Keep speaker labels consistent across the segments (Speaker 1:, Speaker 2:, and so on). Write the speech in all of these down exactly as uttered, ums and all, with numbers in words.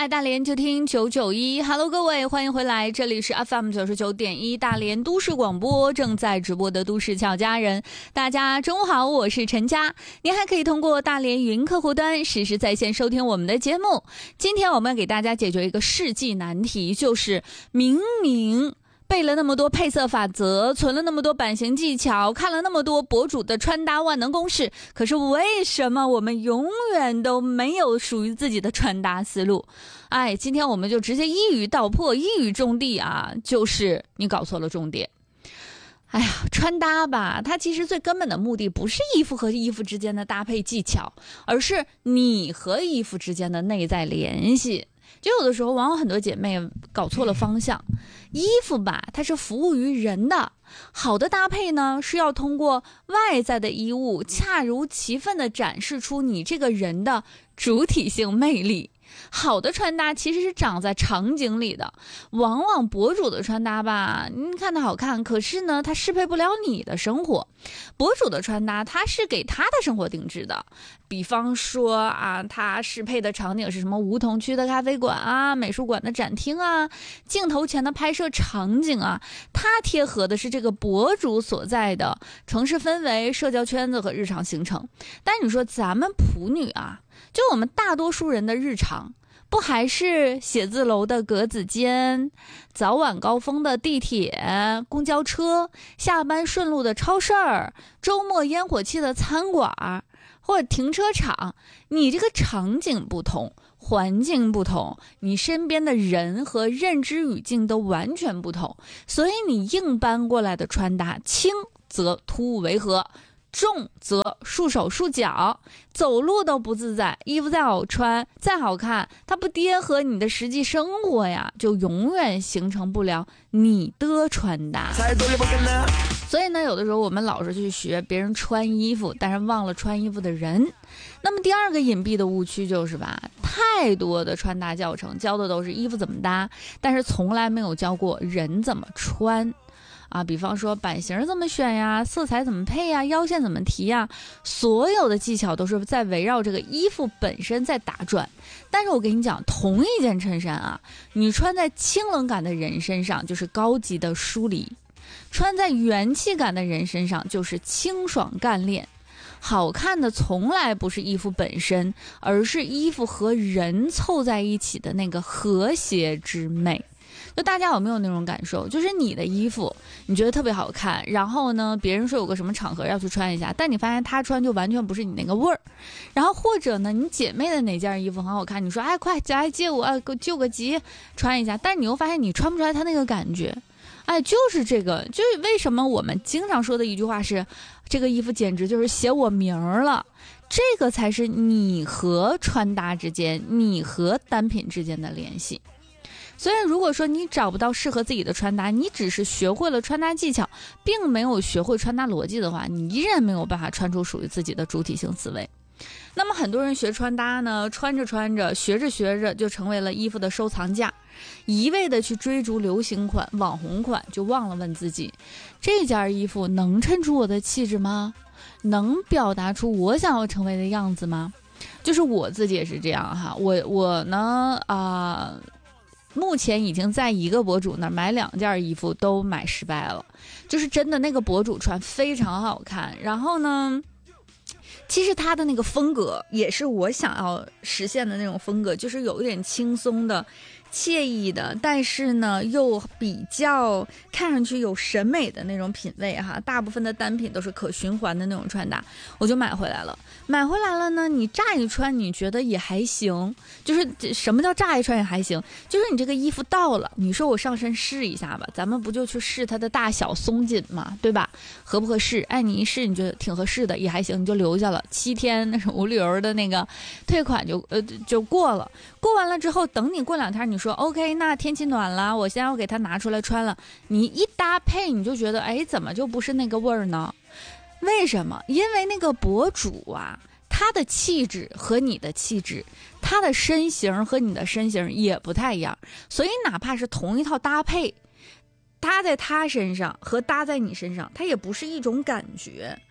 Speaker 1: 在大连就听九九一 Hello 各位，欢迎回来，这里是 F M 九十九点一大连都市广播，正在直播的都市俏佳人。大家中午好，我是陈佳。您还可以通过大连语音客户端实时在线收听我们的节目。今天我们给大家解决一个世纪难题，就是明明背了那么多配色法则，存了那么多版型技巧，看了那么多博主的穿搭万能公式，可是为什么我们永远都没有属于自己的穿搭思路？哎，今天我们就直接一语道破，一语中的啊，就是你搞错了重点。哎呀，穿搭吧，它其实最根本的目的不是衣服和衣服之间的搭配技巧，而是你和衣服之间的内在联系。就有的时候往往很多姐妹搞错了方向，衣服吧它是服务于人的，好的搭配呢是要通过外在的衣物恰如其分地展示出你这个人的主体性魅力。好的穿搭其实是长在场景里的，往往博主的穿搭吧，你看它好看，可是呢它适配不了你的生活。博主的穿搭它是给他的生活定制的，比方说啊，它适配的场景是什么梧桐区的咖啡馆啊，美术馆的展厅啊，镜头前的拍摄场景啊，它贴合的是这个博主所在的城市氛围、社交圈子和日常行程。但你说咱们普女啊，就我们大多数人的日常不还是写字楼的格子间，早晚高峰的地铁、公交车，下班顺路的超市儿，周末烟火气的餐馆或者停车场。你这个场景不同，环境不同，你身边的人和认知语境都完全不同，所以你硬搬过来的穿搭，轻则突兀违和，重则束手束脚，走路都不自在。衣服再好穿再好看，它不贴合你的实际生活呀，就永远形成不了你的穿搭。所以呢，有的时候我们老是去学别人穿衣服，但是忘了穿衣服的人。那么第二个隐蔽的误区就是吧，太多的穿搭教程教的都是衣服怎么搭，但是从来没有教过人怎么穿啊，比方说版型怎么选呀，色彩怎么配呀，腰线怎么提呀，所有的技巧都是在围绕这个衣服本身在打转。但是我跟你讲，同一件衬衫啊，你穿在清冷感的人身上就是高级的疏离，穿在元气感的人身上就是清爽干练。好看的从来不是衣服本身，而是衣服和人凑在一起的那个和谐之美。就大家有没有那种感受，就是你的衣服你觉得特别好看，然后呢别人说有个什么场合要去穿一下，但你发现他穿就完全不是你那个味儿。然后或者呢你姐妹的哪件衣服很好看，你说哎快来借我、啊、救个急穿一下，但是你又发现你穿不出来他那个感觉。哎，就是这个，就是为什么我们经常说的一句话是，这个衣服简直就是写我名儿了。这个才是你和穿搭之间，你和单品之间的联系。所以如果说你找不到适合自己的穿搭，你只是学会了穿搭技巧，并没有学会穿搭逻辑的话，你依然没有办法穿出属于自己的主体性思维。那么很多人学穿搭呢，穿着穿着学着学着就成为了衣服的收藏架，一味的去追逐流行款网红款，就忘了问自己，这件衣服能衬出我的气质吗？能表达出我想要成为的样子吗？就是我自己也是这样哈，我我呢啊、呃，目前已经在一个博主那儿买两件衣服都买失败了，就是真的那个博主穿非常好看，然后呢其实他的那个风格也是我想要实现的那种风格，就是有一点轻松的惬意的，但是呢又比较看上去有审美的那种品味哈。大部分的单品都是可循环的那种穿搭，我就买回来了。买回来了呢，你乍一穿你觉得也还行，就是什么叫乍一穿也还行，就是你这个衣服到了，你说我上身试一下吧，咱们不就去试它的大小松紧嘛，对吧？合不合适？哎，你一试你觉得挺合适的，也还行，你就留下了。七天那种无理由的那个退款就呃就过了。过完了之后，等你过两天，你说 OK， 那天气暖了，我现在要给它拿出来穿了，你一搭配你就觉得，哎，怎么就不是那个味儿呢？为什么？因为那个博主啊，他的气质和你的气质，他的身形和你的身形也不太一样，所以哪怕是同一套搭配，搭在他身上和搭在你身上，它也不是一种感觉。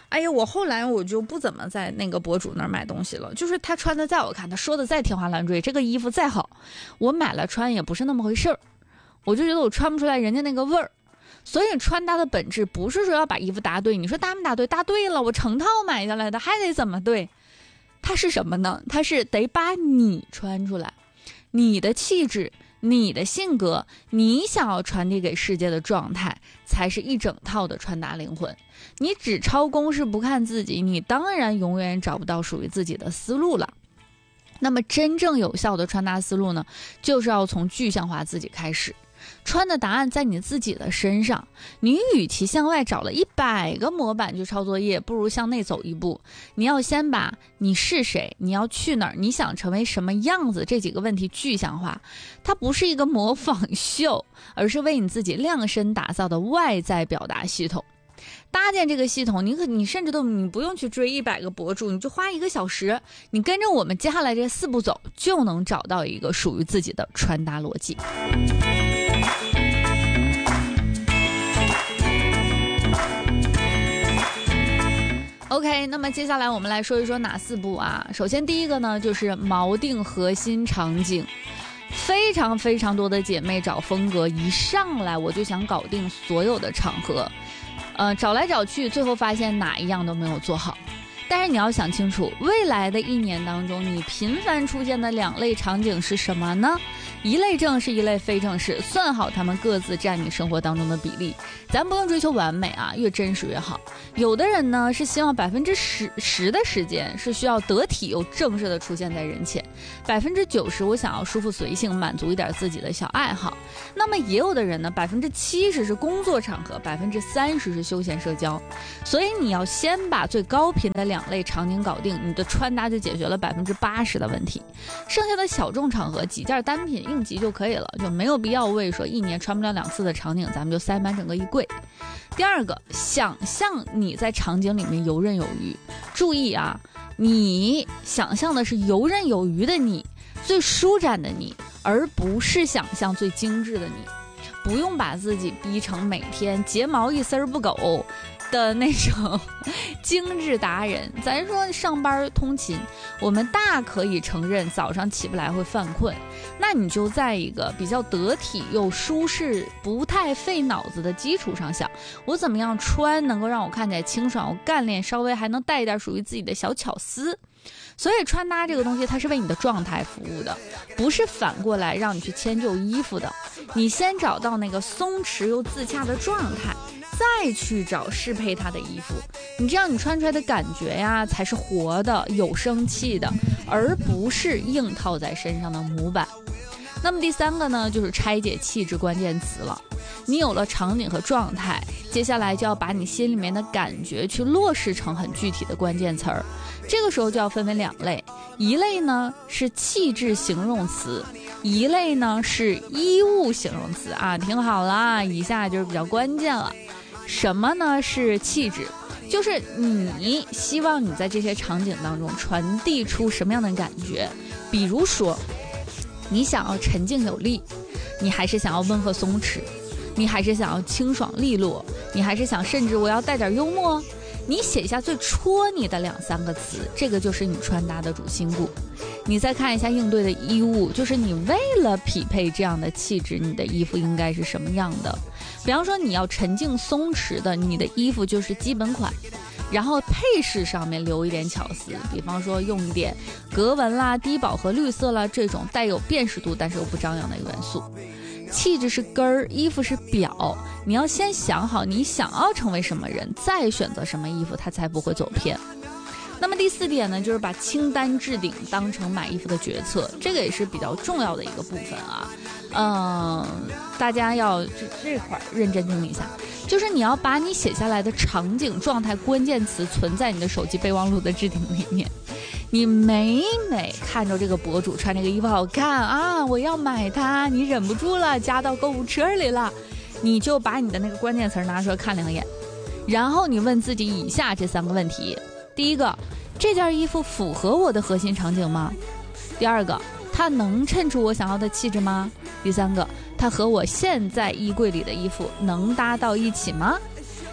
Speaker 1: 哎呀，我后来我就不怎么在那个博主那儿买东西了，就是他穿的再好看，他说的再天花乱坠，这个衣服再好，我买了穿也不是那么回事儿，我就觉得我穿不出来人家那个味儿。所以穿搭的本质不是说要把衣服搭对，你说搭没搭对？搭对了，我成套买下来的，还得怎么对？它是什么呢？它是得把你穿出来，你的气质，你的性格，你想要传递给世界的状态，才是一整套的穿搭灵魂。你只抄公式不看自己，你当然永远找不到属于自己的思路了。那么真正有效的穿搭思路呢，就是要从具象化自己开始。穿的答案在你自己的身上，你与其向外找了一百个模板去抄作业，不如向内走一步。你要先把你是谁，你要去哪儿，你想成为什么样子这几个问题具象化。它不是一个模仿秀，而是为你自己量身打造的外在表达系统。搭建这个系统，你可你甚至都你不用去追一百个博主，你就花一个小时，你跟着我们接下来这四步走，就能找到一个属于自己的穿搭逻辑。OK， 那么接下来我们来说一说哪四步啊？首先第一个呢，就是锚定核心场景。非常非常多的姐妹找风格，一上来我就想搞定所有的场合，呃，找来找去，最后发现哪一样都没有做好。但是你要想清楚，未来的一年当中，你频繁出现的两类场景是什么呢？一类正式，一类非正式，算好他们各自占你生活当中的比例。咱不用追求完美啊，越真实越好。有的人呢是希望百分之十十的时间是需要得体又正式的出现在人前，百分之九十我想要舒服随性，满足一点自己的小爱好。那么也有的人呢，百分之七十是工作场合，百分之三十是休闲社交。所以你要先把最高频的两类场景搞定，你的穿搭就解决了百分之八十的问题。剩下的小众场合几件单品应急就可以了，就没有必要为说一年穿不了两次的场景，咱们就塞满整个衣柜。第二个，想象你在场景里面游刃有余。注意啊，你想象的是游刃有余的你，最舒展的你，而不是想象最精致的你。不用把自己逼成每天睫毛一丝不苟的那种精致达人。咱说上班通勤，我们大可以承认早上起不来会犯困，那你就在一个比较得体又舒适不太费脑子的基础上想，我怎么样穿能够让我看起来清爽，我干练，稍微还能带一点属于自己的小巧思。所以穿搭这个东西它是为你的状态服务的，不是反过来让你去迁就衣服的。你先找到那个松弛又自洽的状态，再去找适配它的衣服，你这样你穿出来的感觉呀才是活的有生气的，而不是硬套在身上的模板。那么第三个呢，就是拆解气质关键词了。你有了场景和状态，接下来就要把你心里面的感觉去落实成很具体的关键词儿。这个时候就要分为两类，一类呢是气质形容词，一类呢是衣物形容词啊。听好了，以下就是比较关键了。什么呢是气质？就是你希望你在这些场景当中传递出什么样的感觉。比如说你想要沉静有力，你还是想要温和松弛，你还是想要清爽利落，你还是想甚至我要带点幽默。你写下最戳你的两三个词，这个就是你穿搭的主心骨。你再看一下应对的衣物，就是你为了匹配这样的气质，你的衣服应该是什么样的。比方说你要沉静松弛的，你的衣服就是基本款，然后配饰上面留一点巧思，比方说用一点格纹啦、低饱和绿色啦，这种带有辨识度但是又不张扬的元素。气质是根儿，衣服是表，你要先想好你想要成为什么人，再选择什么衣服，它才不会走偏。那么第四点呢，就是把清单置顶当成买衣服的决策，这个也是比较重要的一个部分啊。嗯，大家要这这块认真听一下，就是你要把你写下来的场景、状态、关键词存在你的手机备忘录的置顶里面。你每每看着这个博主穿这个衣服好看啊，我要买它，你忍不住了，加到购物车里了，你就把你的那个关键词拿出来看两眼，然后你问自己以下这三个问题：第一个，这件衣服符合我的核心场景吗？第二个，它能衬出我想要的气质吗？第三个，它和我现在衣柜里的衣服能搭到一起吗？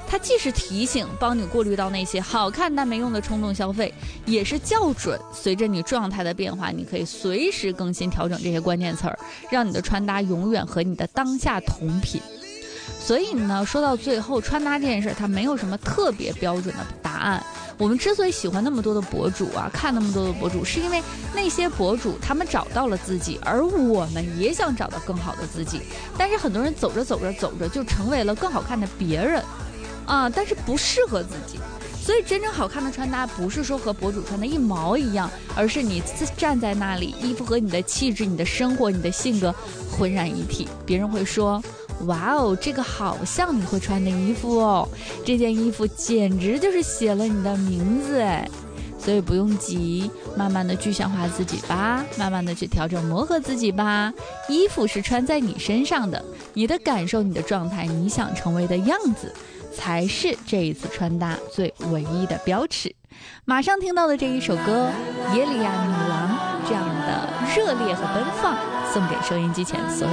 Speaker 1: 它既是提醒，帮你过滤到那些好看但没用的冲动消费，也是校准，随着你状态的变化，你可以随时更新调整这些关键词儿，让你的穿搭永远和你的当下同频。所以呢，说到最后，穿搭这件事它没有什么特别标准的答案。我们之所以喜欢那么多的博主啊，看那么多的博主，是因为那些博主他们找到了自己，而我们也想找到更好的自己。但是很多人走着走着走着就成为了更好看的别人啊，但是不适合自己。所以真正好看的穿搭不是说和博主穿的一毛一样，而是你站在那里，衣服和你的气质、你的生活、你的性格浑然一体。别人会说，哇哦，这个好像你会穿的衣服哦，这件衣服简直就是写了你的名字哎。所以不用急，慢慢的具象化自己吧，慢慢的去调整磨合自己吧。衣服是穿在你身上的，你的感受、你的状态、你想成为的样子，才是这一次穿搭最唯一的标尺。马上听到的这一首歌《耶利亚女郎》，这样的热烈和奔放，送给收音机前所有